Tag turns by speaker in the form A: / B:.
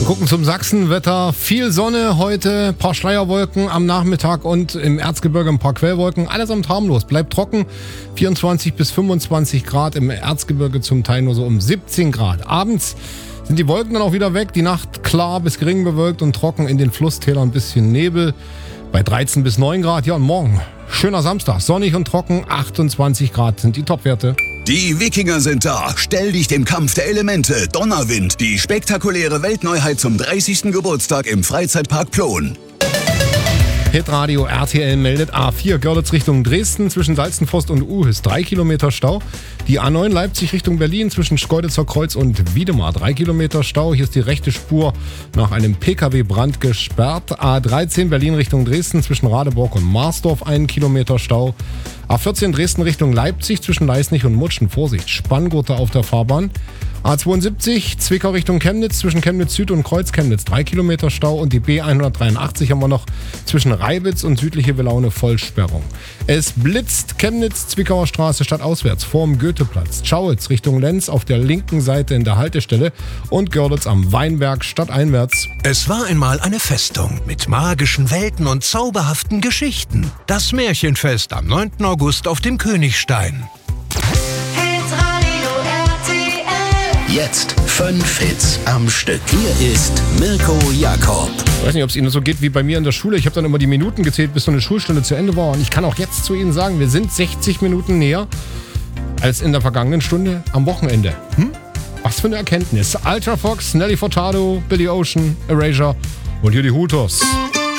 A: Gucken zum Sachsenwetter. Viel Sonne heute, paar Schleierwolken am Nachmittag und im Erzgebirge ein paar Quellwolken. Allesamt harmlos, bleibt trocken. 24 bis 25 Grad, im Erzgebirge zum Teil nur so um 17 Grad. Abends sind die Wolken dann auch wieder weg. Die Nacht klar bis gering bewölkt und trocken, in den Flusstälern ein bisschen Nebel. Bei 13 bis 9 Grad. Ja, und morgen schöner Samstag, sonnig und trocken. 28 Grad sind die Topwerte.
B: Die Wikinger sind da. Stell dich dem Kampf der Elemente. Donnerwind, die spektakuläre Weltneuheit zum 30. Geburtstag im Freizeitpark Plon.
A: Hitradio RTL meldet A4 Görlitz Richtung Dresden zwischen Salzenforst und Uhis 3 Kilometer Stau. Die A9 Leipzig Richtung Berlin zwischen Schkeuditzer Kreuz und Wiedemar 3 Kilometer Stau. Hier ist die rechte Spur nach einem Pkw-Brand gesperrt. A13 Berlin Richtung Dresden zwischen Radeburg und Marsdorf 1 Kilometer Stau. A14 Dresden Richtung Leipzig zwischen Leisnig und Mutschen. Vorsicht, Spanngurte auf der Fahrbahn. A72 Zwickau Richtung Chemnitz zwischen Chemnitz Süd und Kreuz Chemnitz 3 Kilometer Stau und die B183 haben wir noch zwischen Reibitz und südliche Willaune Vollsperrung. Es blitzt Chemnitz Zwickauer Straße stadtauswärts vorm Goetheplatz. Schauitz Richtung Lenz auf der linken Seite in der Haltestelle und Görlitz am Weinberg stadteinwärts.
C: Es war einmal eine Festung mit magischen Welten und zauberhaften Geschichten. Das Märchenfest am 9. August auf dem Königstein.
B: Jetzt 5 Hits am Stück. Hier ist Mirko Jakob.
A: Ich weiß nicht, ob es Ihnen so geht wie bei mir in der Schule. Ich habe dann immer die Minuten gezählt, bis so eine Schulstunde zu Ende war. Und ich kann auch jetzt zu Ihnen sagen, wir sind 60 Minuten näher als in der vergangenen Stunde am Wochenende. Was für eine Erkenntnis. Ultra Fox, Nelly Furtado, Billy Ocean, Erasure und hier die Hooters.